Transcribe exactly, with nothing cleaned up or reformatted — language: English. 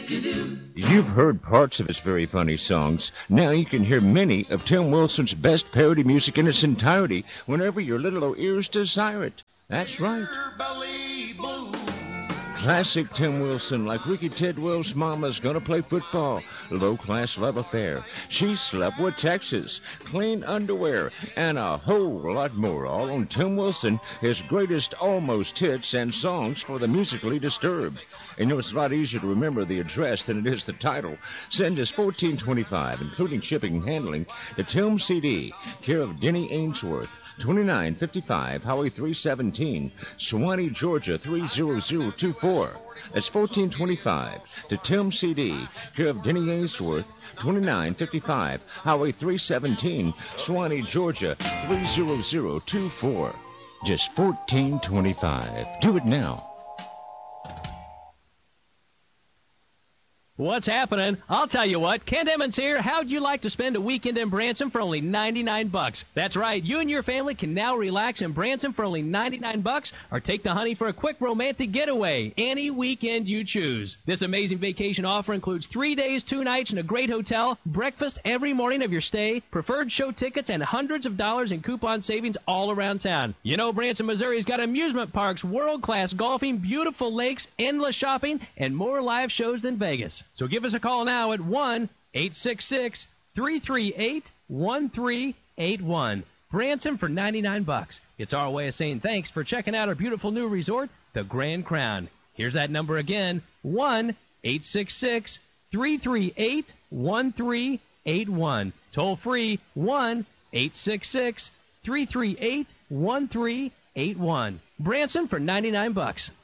You've heard parts of his very funny songs. Now you can hear many of Tim Wilson's best parody music in its entirety whenever your little old ears desire it. That's right. Classic Tim Wilson, like Ricky Tidwell's Mama's Gonna Play Football, Low Class Love Affair, She Slept with Texas, Clean Underwear, and a whole lot more, all on Tim Wilson, his greatest almost hits and songs for the musically disturbed. And you know, it's a lot easier to remember the address than it is the title. Send us fourteen twenty-five, including shipping and handling, to Tim C D, care of Denny Ainsworth, twenty-nine fifty-five Highway three seventeen, Suwanee, Georgia three zero zero two four. That's fourteen twenty-five to Tim C D, care of Denny Ainsworth, twenty-nine fifty-five Highway three seventeen, Suwanee, Georgia three zero zero two four. Just fourteen twenty-five. Do it now. What's happening? I'll tell you what. Kent Emmons here. How'd you like to spend a weekend in Branson for only ninety-nine bucks? That's right. You and your family can now relax in Branson for only ninety-nine bucks, or take the honey for a quick romantic getaway any weekend you choose. This amazing vacation offer includes three days, two nights in a great hotel, breakfast every morning of your stay, preferred show tickets, and hundreds of dollars in coupon savings all around town. You know, Branson, Missouri's got amusement parks, world-class golfing, beautiful lakes, endless shopping, and more live shows than Vegas. So give us a call now at one eight six six, three three eight, one three eight one. Branson for ninety-nine bucks. It's our way of saying thanks for checking out our beautiful new resort, the Grand Crown. Here's that number again, one eight six six, three three eight, one three eight one. Toll free, one eight six six, three three eight, one three eight one. Branson for ninety-nine bucks.